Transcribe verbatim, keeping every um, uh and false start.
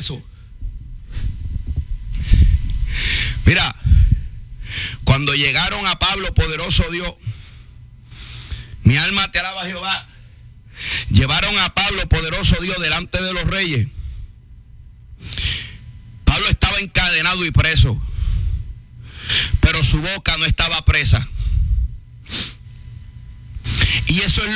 eso. Mira, cuando llegaron a Pablo, poderoso Dios, mi alma te alaba, Jehová. Llevaron a Pablo, poderoso Dios, delante de los reyes. Pablo estaba encadenado y preso, pero su boca no estaba presa. Y eso es